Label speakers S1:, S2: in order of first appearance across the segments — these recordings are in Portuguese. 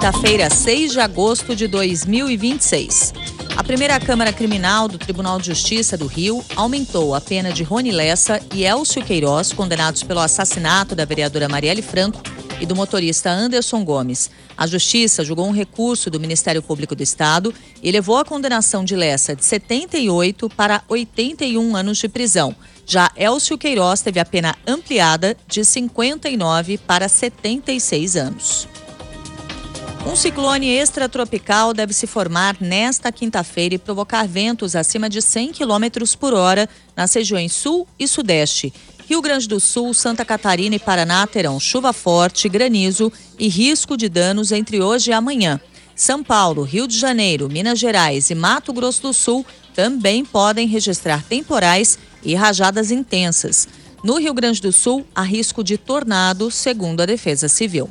S1: quinta-feira, 6 de agosto de 2026. A primeira Câmara Criminal do Tribunal de Justiça do Rio aumentou a pena de Rony Lessa e Elcio Queiroz, condenados pelo assassinato da vereadora Marielle Franco e do motorista Anderson Gomes. A Justiça julgou um recurso do Ministério Público do Estado e elevou a condenação de Lessa de 78 para 81 anos de prisão. Já Elcio Queiroz teve a pena ampliada de 59 para 76 anos. Um ciclone extratropical deve se formar nesta quinta-feira e provocar ventos acima de 100 km por hora nas regiões Sul e Sudeste. Rio Grande do Sul, Santa Catarina e Paraná terão chuva forte, granizo e risco de danos entre hoje e amanhã. São Paulo, Rio de Janeiro, Minas Gerais e Mato Grosso do Sul também podem registrar temporais e rajadas intensas. No Rio Grande do Sul, há risco de tornado, segundo a Defesa Civil.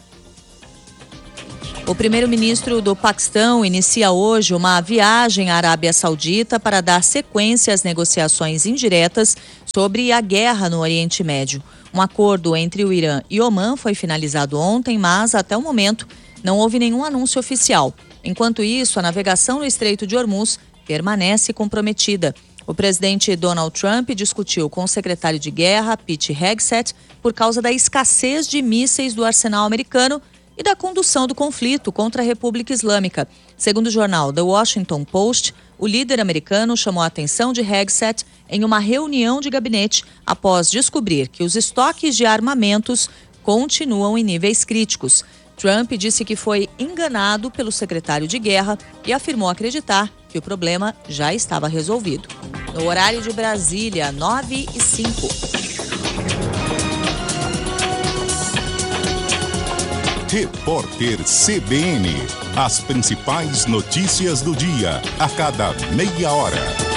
S1: O primeiro-ministro do Paquistão inicia hoje uma viagem à Arábia Saudita para dar sequência às negociações indiretas sobre a guerra no Oriente Médio. Um acordo entre o Irã e Omã foi finalizado ontem, mas até o momento não houve nenhum anúncio oficial. Enquanto isso, a navegação no Estreito de Hormuz permanece comprometida. O presidente Donald Trump discutiu com o secretário de Guerra, Pete Hegseth, por causa da escassez de mísseis do arsenal americano e da condução do conflito contra a República Islâmica. Segundo o jornal The Washington Post, o líder americano chamou a atenção de Hegseth em uma reunião de gabinete após descobrir que os estoques de armamentos continuam em níveis críticos. Trump disse que foi enganado pelo secretário de Guerra e afirmou acreditar que o problema já estava resolvido. No horário de Brasília, 9h05.
S2: Repórter CBN. As principais notícias do dia, a cada meia hora.